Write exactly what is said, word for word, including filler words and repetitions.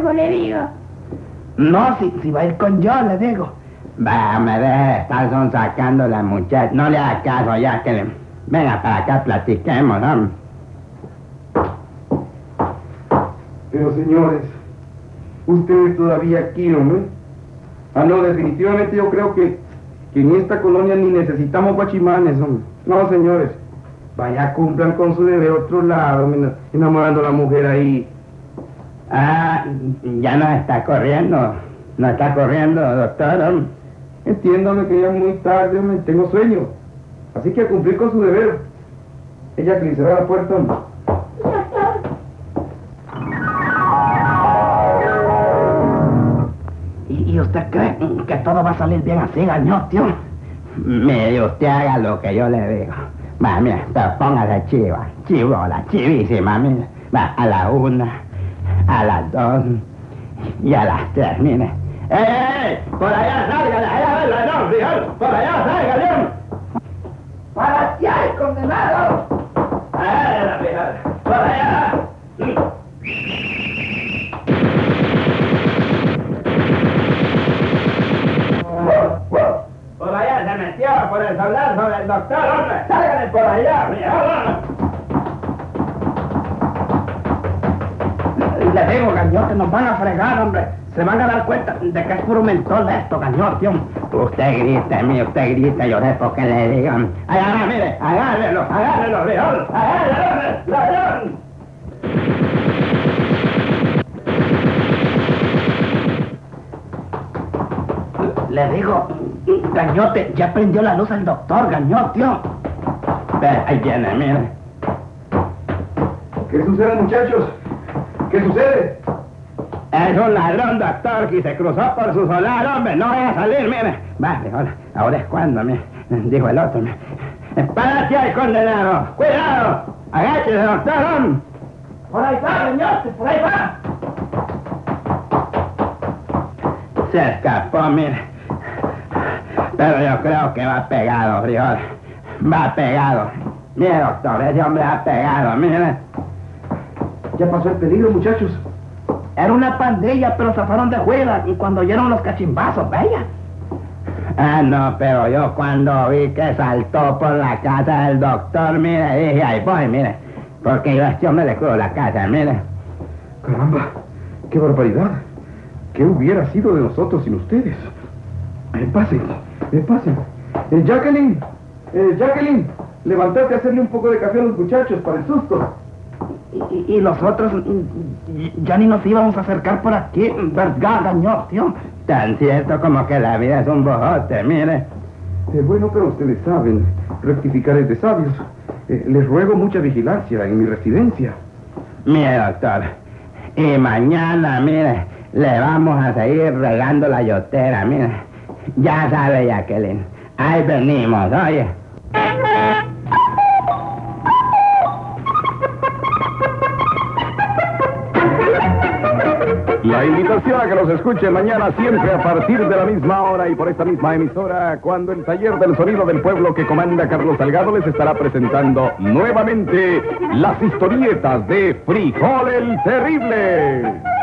conmigo, le digo. No, si, si va a ir con yo, le digo. Va, me deje de estar son sacando la muchacha. No le haga caso, Jacqueline. Venga para acá, platiquemos, ¿no? Pero señores, ustedes todavía aquí, hombre. Ah, no, definitivamente yo creo que, que en esta colonia ni necesitamos guachimanes, hombre. No, señores. Vaya, cumplan con su deber otro lado, hombre, enamorando a la mujer ahí. Ah, ya no está corriendo. No está corriendo, doctor. Entiéndame que ya es muy tarde, hombre, tengo sueño. Así que a cumplir con su deber. Ella que le cerrará la puerta, hombre. ¿Y, ¿Y usted cree que todo va a salir bien así, gañón, tío? Mire, usted haga lo que yo le digo. Va, mire, pero póngase chiva, chivola, chivísima, mire. Va, a la una, a las dos y a las tres, mire. ¡Eh, eh, eh! ¡Por allá, sálgale! ¡Allá, verla, no, frijol! ¡Por allá, sálgale! ¡Para ti, ay, condenado! ¡Allá, frijol! ¡Por allá! Por allá se metió por el soldado del doctor, hombre. ¡Sálgale por allá, frijol! Le digo, gañón, que nos van a fregar, hombre. Se van a dar cuenta de que es puro mentol esto, gañón, tío. Usted grita, mire, usted grita, yo sé por qué le digo. Allá, mire, agárrelo, agárrelo, frijol, agárrelo, ladrón. Le digo, gañote, ya prendió la luz el doctor, gañón, tío. Ve, ahí viene, mire. ¿Qué sucede, muchachos? ¿Qué sucede? Es un ladrón, doctor, que se cruzó por su solar, hombre. No vaya a salir, mire. Va, frijol, ahora es cuando, mire. Dijo el otro, mire. ¡Párate ahí, condenado! ¡Cuidado! ¡Agáchese, doctor, hombre! Por ahí va, gañote, por ahí va. Se escapó, mire. Pero yo creo que va pegado, frijol. Va pegado. Mire, doctor, ese hombre va pegado, mire. Ya pasó el peligro, muchachos. Era una pandilla, pero zafaron de juega y cuando oyeron los cachimbazos, vaya. Ah, no, pero yo cuando vi que saltó por la casa del doctor, mire, dije, ahí voy, mire. Porque yo a este hombre le cuido la casa, mire. Caramba, qué barbaridad. ¿Qué hubiera sido de nosotros sin ustedes? Eh, pasen, eh, pasen. Eh, Jacqueline, eh, Jacqueline, levántate a hacerle un poco de café a los muchachos para el susto. Y, y los otros mm, ya ni nos íbamos a acercar por aquí, ¿verdad, gañón, tío? Tan cierto como que la vida es un bojote, mire. Eh, bueno, pero ustedes saben, rectificar es de sabios. Eh, les ruego mucha vigilancia en mi residencia. Mire, doctor, y mañana, mire, le vamos a seguir regando la yotera, mire. Ya sabe, Jacqueline, ahí venimos, oye. La invitación a que nos escuche mañana siempre a partir de la misma hora y por esta misma emisora, cuando el taller del sonido del pueblo que comanda Carlos Salgado les estará presentando nuevamente las historietas de Frijol el Terrible.